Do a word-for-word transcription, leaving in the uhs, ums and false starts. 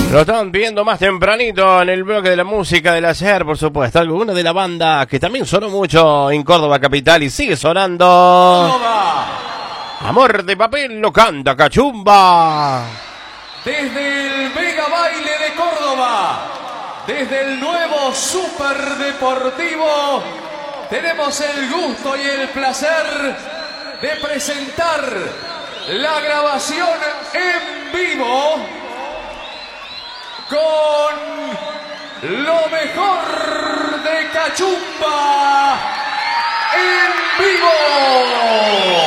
Lo estaban pidiendo más tempranito en el bloque de la música del ayer, por supuesto. Alguna de la banda que también sonó mucho en Córdoba capital y sigue sonando. Córdoba. Amor de papel lo canta Cachumba. Desde el Mega Baile de Córdoba, desde el nuevo Superdeportivo, tenemos el gusto y el placer de presentar la grabación en vivo con lo mejor de Cachumba en vivo.